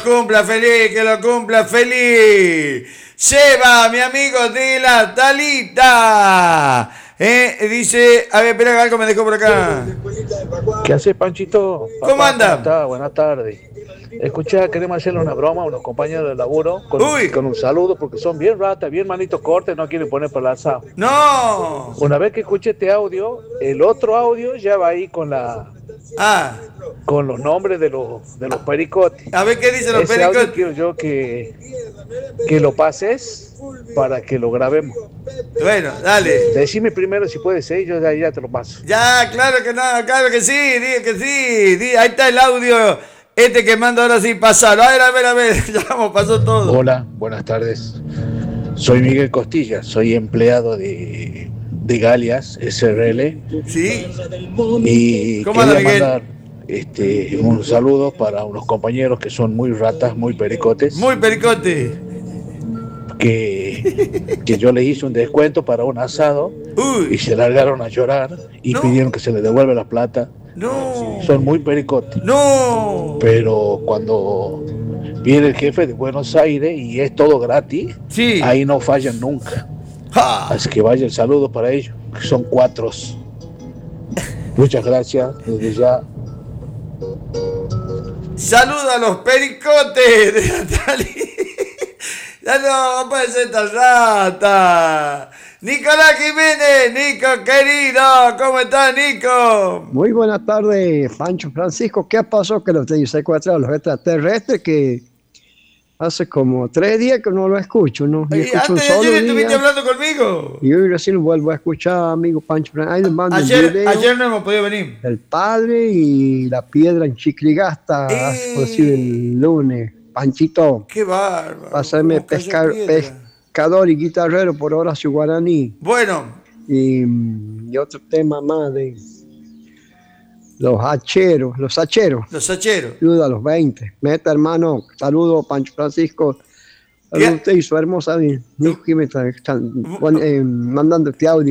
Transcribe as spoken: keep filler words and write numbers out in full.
Cumpla feliz, que lo cumpla feliz. Seba, mi amigo de la Talita. Eh, dice, a ver, espera, algo me dejó por acá. ¿Qué hace, Panchito? ¿Cómo Papá, anda? ¿cómo está? Buenas tardes. Escucha, queremos hacerle una broma a unos compañeros de laburo con, Uy. con un saludo porque son bien ratas, bien manitos cortes, no quieren poner para el asado. No. Una vez que escuche este audio, el otro audio ya va ahí con la Ah, con los nombres de los de los pericotes. a ver qué dicen los Ese audio pericotes. quiero yo que, que lo pases para que lo grabemos. Bueno, dale. Decime primero si puede ser, yo ya, ya te lo paso. Ya, claro que no, claro que sí, diga que sí. Di- ahí está el audio. Este que mando ahora sí, pasarlo. A ver, a ver, a ver. Ya vamos, pasó todo. Hola, buenas tardes. Soy Miguel Costilla, soy empleado de, de Galias S R L ¿Sí? y ¿Cómo anda, quería Miguel? mandar este, un saludo para unos compañeros que son muy ratas, muy pericotes, Muy pericote. que, que yo les hice un descuento para un asado y Uy, se largaron a llorar y No. pidieron que se les devuelva la plata. no. Son muy pericotes, No. pero cuando viene el jefe de Buenos Aires y es todo gratis, Sí. ahí no fallan nunca. Ja. Así que vaya el saludo para ellos, que son cuatro. Muchas gracias desde ya. Saluda a los pericotes de Natalie. Ya no, no puede ser tan rata. Nicolás Jiménez, Nico querido, ¿cómo estás, Nico? Muy buenas tardes, Pancho Francisco. ¿Qué pasó que los secuestraron los extraterrestres? Que hace como tres días que no lo escucho, ¿no? Y Y escucho un antes de solo ayer estuviste día hablando conmigo. y hoy recién lo vuelvo a escuchar, amigo Pancho Francisco. Ahí les mando el Ayer, video ayer no hemos podido venir. del padre y la piedra en Chicligasta, Eh. por decir el lunes. Panchito, Qué bárbaro. pásame ¿Cómo cayó pescar, piedra? pescador y guitarrero por Horacio Guaraní. Bueno, Y, y otro tema más de los hacheros, los hacheros. los sacheros. Saludos a los veinte. Meta, hermano. Saludos, Pancho Francisco. ¿Qué? Saludos a usted y su hermosa. Nico Jiménez, están, están, eh, mandando este audio.